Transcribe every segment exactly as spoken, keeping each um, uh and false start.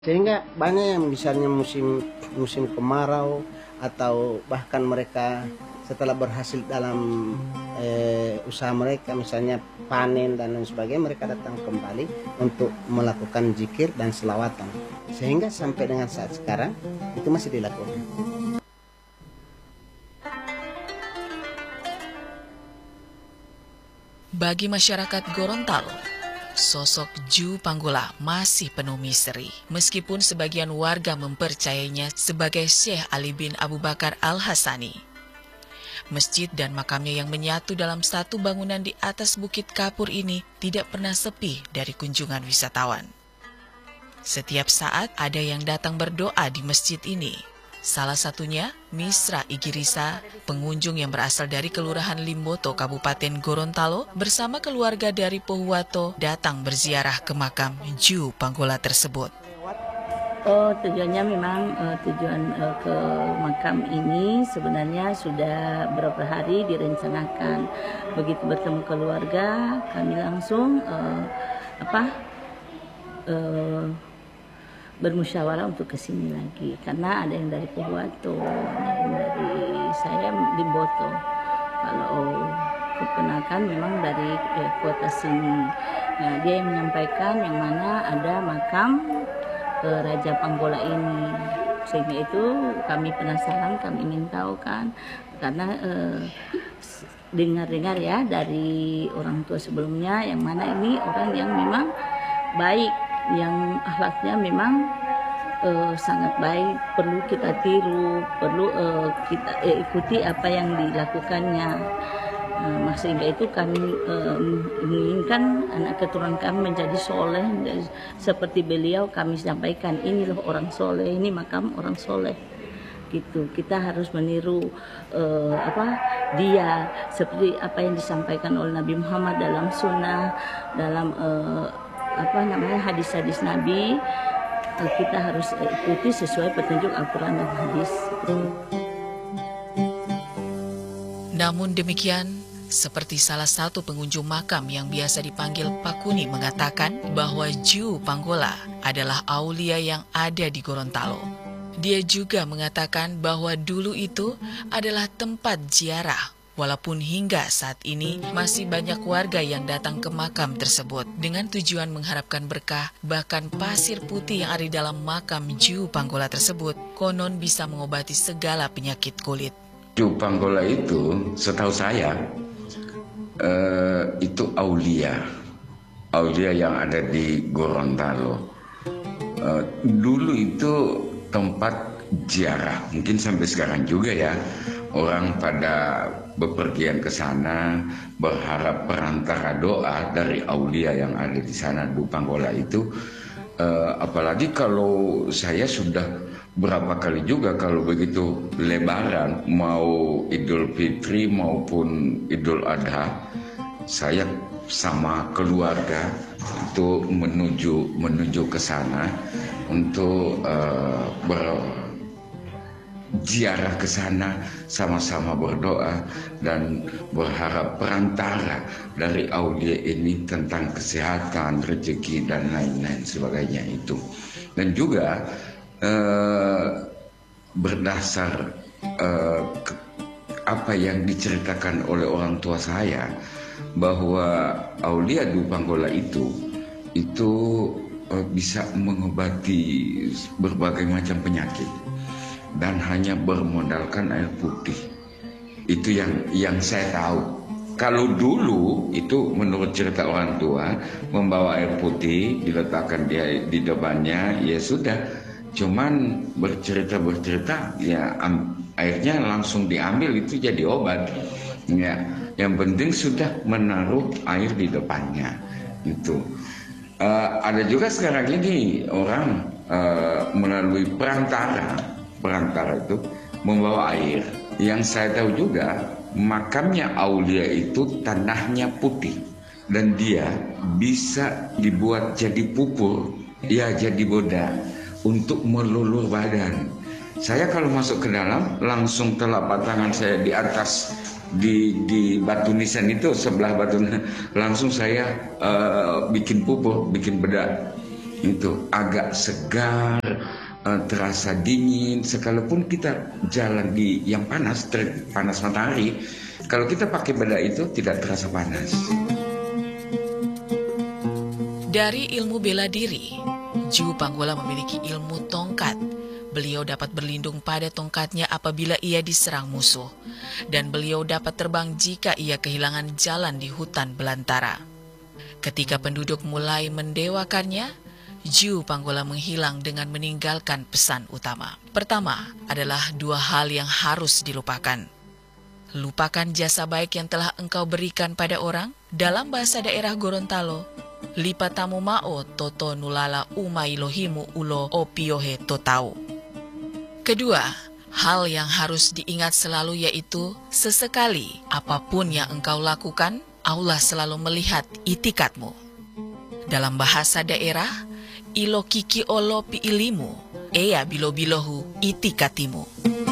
Sehingga banyak yang misalnya musim musim kemarau atau bahkan mereka setelah berhasil dalam eh, usaha mereka misalnya panen dan lain sebagainya, mereka datang kembali untuk melakukan zikir dan selawatan, sehingga sampai dengan saat sekarang itu masih dilakukan. Bagi masyarakat Gorontalo, sosok Ju Panggola masih penuh misteri, meskipun sebagian warga mempercayainya sebagai Syekh Ali bin Abu Bakar Al-Hasani. Masjid dan makamnya yang menyatu dalam satu bangunan di atas Bukit Kapur ini tidak pernah sepi dari kunjungan wisatawan. Setiap saat ada yang datang berdoa di masjid ini. Salah satunya Misra Igirisa, pengunjung yang berasal dari Kelurahan Limboto, Kabupaten Gorontalo, bersama keluarga dari Pohuwato datang berziarah ke makam Ju Panggola tersebut. Oh, tujuannya memang uh, tujuan uh, ke makam ini sebenarnya sudah beberapa hari direncanakan. Begitu bertemu keluarga, kami langsung uh, apa uh, bermusyawarah untuk kesini lagi, karena ada yang dari Pohuwato, ada yang dari saya Limboto. Kalau keponakan memang dari eh, kota sini. Nah, dia yang menyampaikan yang mana ada makam eh, Raja Panggola ini, sehingga itu kami penasaran, kami ingin tahu kan, karena eh, dengar-dengar ya dari orang tua sebelumnya yang mana ini orang yang memang baik, yang akhlaknya memang uh, sangat baik, perlu kita tiru, perlu uh, kita uh, ikuti apa yang dilakukannya. Uh, maksudnya itu kami uh, menginginkan anak keturunan kami menjadi soleh, seperti beliau. Kami sampaikan ini loh orang soleh, ini makam orang soleh. Gitu, kita harus meniru uh, apa dia, seperti apa yang disampaikan oleh Nabi Muhammad dalam sunnah, dalam uh, apa namanya hadis-hadis Nabi, kita harus ikuti sesuai petunjuk Al-Quran dan hadis. Namun demikian, seperti salah satu pengunjung makam yang biasa dipanggil Pakuni mengatakan bahwa Ju Panggola adalah aulia yang ada di Gorontalo. Dia juga mengatakan bahwa dulu itu adalah tempat ziarah, walaupun hingga saat ini masih banyak warga yang datang ke makam tersebut dengan tujuan mengharapkan berkah. Bahkan pasir putih yang ada di dalam makam Ju Panggola tersebut konon bisa mengobati segala penyakit kulit. Ju Panggola itu setahu saya uh, itu aulia, aulia yang ada di Gorontalo. Uh, dulu itu tempat ziarah, mungkin sampai sekarang juga ya. Orang pada bepergian ke sana berharap perantara doa dari aulia yang ada di sana, Ju Panggola itu. Uh, apalagi kalau saya sudah berapa kali juga kalau begitu Lebaran, mau Idul Fitri maupun Idul Adha, saya sama keluarga itu menuju menuju ke sana untuk uh, ber ziarah ke sana, sama-sama berdoa dan berharap perantara dari aulia ini tentang kesehatan, rezeki dan lain-lain sebagainya itu. Dan juga eh, berdasar eh, ke, apa yang diceritakan oleh orang tua saya, bahwa aulia Ju Panggola itu itu eh, bisa mengobati berbagai macam penyakit dan hanya bermodalkan air putih. Itu yang yang saya tahu. Kalau dulu itu menurut cerita orang tua, membawa air putih diletakkan di, di depannya, ya sudah. Cuman bercerita-bercerita, ya am, airnya langsung diambil, itu jadi obat. Ya, yang penting sudah menaruh air di depannya. Itu. Uh, ada juga sekarang ini orang uh, melalui perantara. perantara itu membawa air. Yang saya tahu juga makamnya aulia itu tanahnya putih dan dia bisa dibuat jadi pupur, ya jadi boda untuk meluluh badan. Saya kalau masuk ke dalam langsung telapak tangan saya di atas di di batu nisan itu, sebelah batu, langsung saya uh, bikin pupur, bikin bedak. itu agak segar, eh, terasa dingin. Sekalipun kita jalan di yang panas, ter, panas matahari, kalau kita pakai bedak itu tidak terasa panas. Dari ilmu bela diri, Ju Panggola memiliki ilmu tongkat. Beliau dapat berlindung pada tongkatnya apabila ia diserang musuh, dan beliau dapat terbang jika ia kehilangan jalan di hutan belantara. Ketika penduduk mulai mendewakannya, Ju Panggola menghilang dengan meninggalkan pesan utama. Pertama adalah dua hal yang harus dilupakan. Lupakan jasa baik yang telah engkau berikan pada orang. Dalam bahasa daerah Gorontalo, lipatamu mao toto nulala umailohimu ulo opiohe totau. Kedua, hal yang harus diingat selalu yaitu sesekali apapun yang engkau lakukan, Allah selalu melihat itikadmu. Dalam bahasa daerah, ilo kiki olo pi ilimu, ea bilo-bilohu itikatimu.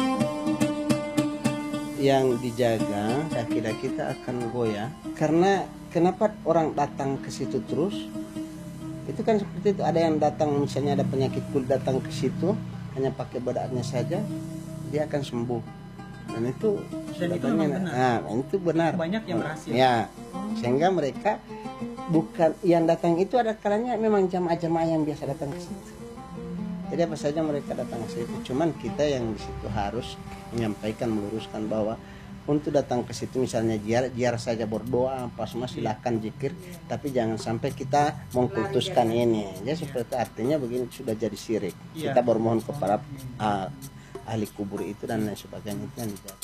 Yang dijaga kaki kita akan goyah, karena kenapa orang datang ke situ terus? Itu kan seperti itu, ada yang datang misalnya ada penyakit kulit datang ke situ hanya pakai bedaknya saja dia akan sembuh, dan itu dan itu memang benar. Nah, itu benar. Banyak yang berhasil. Ya, sehingga mereka bukan yang datang itu ada kalanya memang jamaah-jamaah yang biasa datang ke situ. Jadi apa saja mereka datang ke situ. Cuman kita yang di situ harus menyampaikan, meluruskan bahwa untuk datang ke situ misalnya jiar, jiar saja berdoa, apa semua silakan zikir, tapi jangan sampai kita mengkultuskan ini. Jadi seperti artinya begini sudah jadi syirik. Kita bermohon kepada uh, ahli kubur itu dan lain sebagainya itu yang dijaga.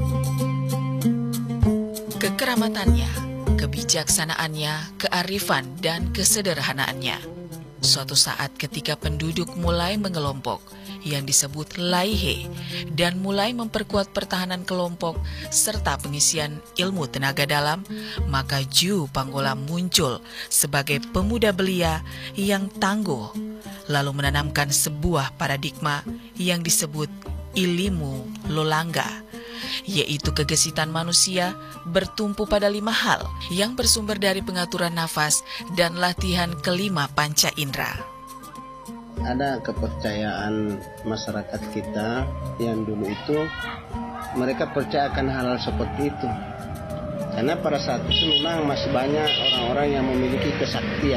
Kekeramatannya, kebijaksanaannya, kearifan dan kesederhanaannya. Suatu saat ketika penduduk mulai mengelompok yang disebut laihe dan mulai memperkuat pertahanan kelompok serta pengisian ilmu tenaga dalam, maka Ju Panggola muncul sebagai pemuda belia yang tangguh, lalu menanamkan sebuah paradigma yang disebut ilimu lolangga, yaitu kegesitan manusia bertumpu pada lima hal yang bersumber dari pengaturan nafas dan latihan kelima panca indera. Ada kepercayaan masyarakat kita yang dulu itu mereka percaya akan hal-hal seperti itu, karena pada saat itu memang masih banyak orang-orang yang memiliki kesaktian.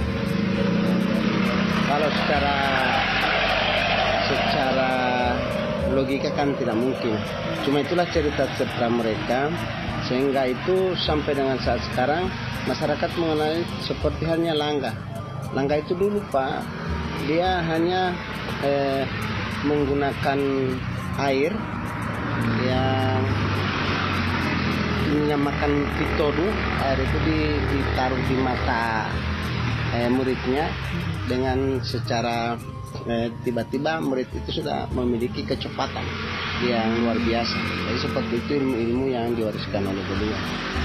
Kalau secara secara logika kan tidak mungkin, cuma itulah cerita-cerita mereka, sehingga itu sampai dengan saat sekarang masyarakat mengenal seperti halnya langga. Langga itu dulu Pak, dia hanya eh, menggunakan air yang dinamakan pitodu. Air itu ditaruh di mata eh, muridnya dengan secara eh, tiba-tiba murid itu sudah memiliki kecepatan yang luar biasa. Jadi seperti itu ilmu-ilmu yang diwariskan oleh beliau.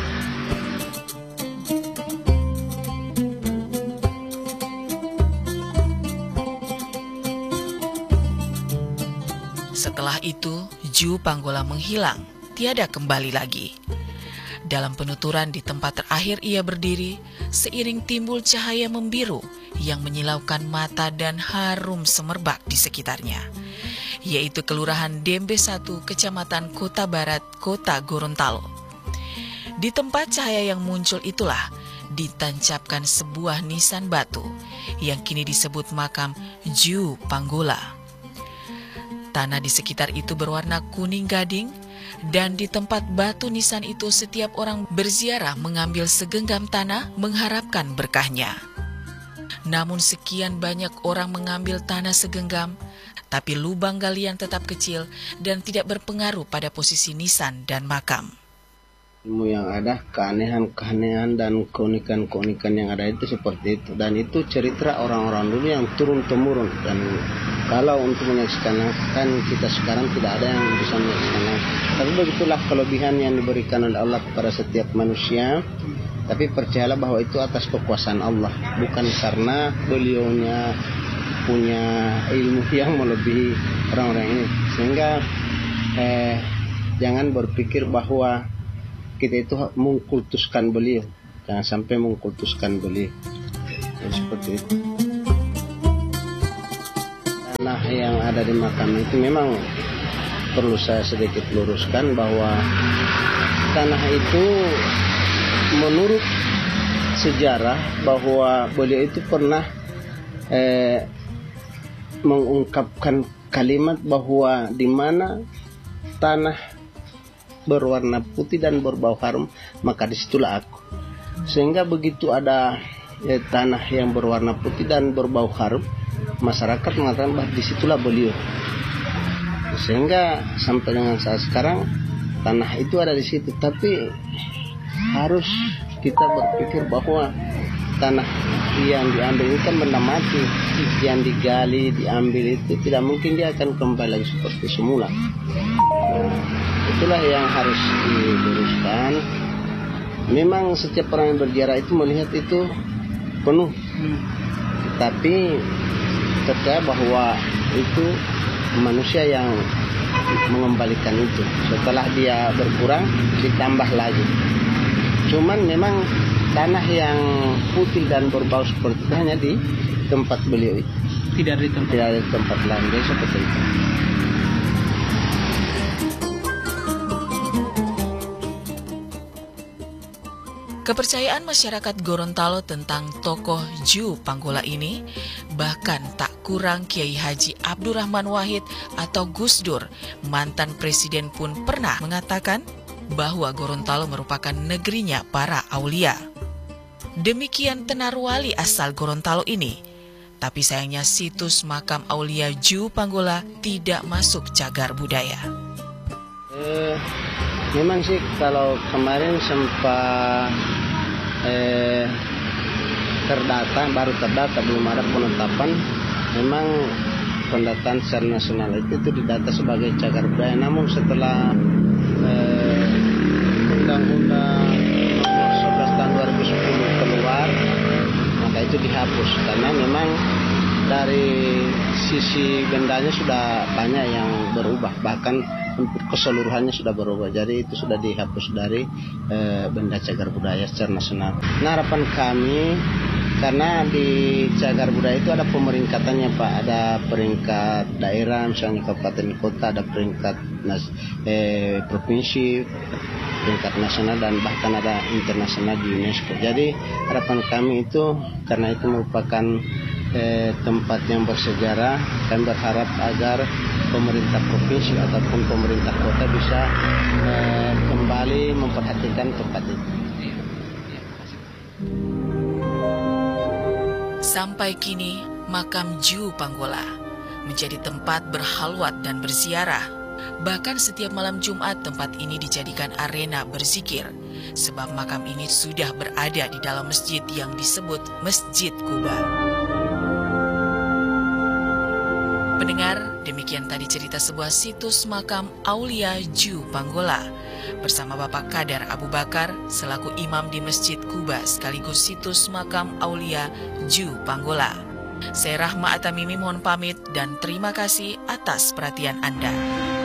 Setelah itu, Ju Panggola menghilang, tiada kembali lagi. Dalam penuturan di tempat terakhir ia berdiri, seiring timbul cahaya membiru yang menyilaukan mata dan harum semerbak di sekitarnya, yaitu Kelurahan Dembe satu, Kecamatan Kota Barat, Kota Gorontalo. Di tempat cahaya yang muncul itulah ditancapkan sebuah nisan batu yang kini disebut makam Ju Panggola. Tanah di sekitar itu berwarna kuning gading, dan di tempat batu nisan itu setiap orang berziarah mengambil segenggam tanah mengharapkan berkahnya. Namun sekian banyak orang mengambil tanah segenggam, tapi lubang galian tetap kecil dan tidak berpengaruh pada posisi nisan dan makam. Ilmu yang ada, keanehan-keanehan dan keunikan-keunikan yang ada itu seperti itu. Dan itu cerita orang-orang dulu yang turun-temurun. Dan kalau untuk menyaksikan kan kita sekarang tidak ada yang bisa menyaksikan. Tapi begitulah kelebihan yang diberikan oleh Allah kepada setiap manusia. Tapi percayalah bahwa itu atas kekuasaan Allah, bukan karena beliaunya punya ilmu yang melebihi orang-orang ini. Sehingga eh, jangan berpikir bahwa kita itu mengkultuskan beliau, jangan sampai mengkultuskan beliau. Ya, seperti itu. Tanah yang ada di makam itu memang perlu saya sedikit luruskan bahwa tanah itu menurut sejarah bahwa beliau itu pernah eh, mengungkapkan kalimat bahwa di mana tanah berwarna putih dan berbau harum, maka disitulah aku. Sehingga begitu ada eh, tanah yang berwarna putih dan berbau harum, masyarakat mengatakan bahwa disitulah beliau. Sehingga sampai dengan saat sekarang tanah itu ada di situ. Tapi harus kita berpikir bahwa tanah yang diambil itu kan benda mati, yang digali diambil itu tidak mungkin dia akan kembali lagi seperti semula. Nah, itulah yang harus diluruskan. Memang setiap orang yang berziarah itu melihat itu penuh, hmm. tapi percaya bahwa itu manusia yang mengembalikan itu. Setelah dia berkurang ditambah lagi. Cuman memang tanah yang putih dan berbau seperti itu hanya di tempat beliau itu. Tidak ada di tempat, Tidak ada di tempat lain. Jadi seperti itu. Kepercayaan masyarakat Gorontalo tentang tokoh Ju Panggola ini bahkan tak kurang Kiai Haji Abdurrahman Wahid atau Gus Dur, mantan presiden pun pernah mengatakan bahwa Gorontalo merupakan negerinya para aulia. Demikian tenar wali asal Gorontalo ini. Tapi sayangnya situs makam aulia Ju Panggola tidak masuk cagar budaya. Eh, memang sih kalau kemarin sempat eh, terdata, baru terdata, belum ada penetapan. Memang pendataan secara nasional itu, itu didata sebagai cagar budaya. Namun setelah eh, Undang-Undang Nomor sebelas tahun dua ribu sepuluh keluar, maka itu dihapus karena memang dari sisi bendanya sudah banyak yang berubah, bahkan keseluruhannya sudah berubah. Jadi itu sudah dihapus dari e, benda cagar budaya secara nasional. Nah, harapan kami, karena di cagar budaya itu ada pemeringkatannya Pak, ada peringkat daerah misalnya kabupaten kota, ada peringkat nas, eh, provinsi, peringkat nasional, dan bahkan ada internasional di UNESCO. Jadi harapan kami itu, karena itu merupakan eh, tempat yang bersejarah, kami berharap agar pemerintah provinsi ataupun pemerintah kota bisa eh, kembali memperhatikan tempat itu. Sampai kini, makam Ju Panggola menjadi tempat berhalwat dan berziarah. Bahkan setiap malam Jumat tempat ini dijadikan arena berzikir, sebab makam ini sudah berada di dalam masjid yang disebut Masjid Kuba. Pendengar, demikian tadi cerita sebuah situs makam Aulia Ju Panggola bersama Bapak Kadar Abu Bakar selaku imam di Masjid Kuba sekaligus situs makam Aulia Ju Panggola. Saya Rahma Atamimi mohon pamit dan terima kasih atas perhatian Anda.